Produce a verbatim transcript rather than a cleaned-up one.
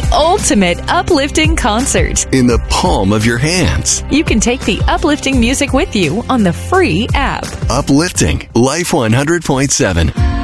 ultimate uplifting concert in the palm of your hands. You can take the uplifting music with you on the free app. Uplifting Life one hundred point seven.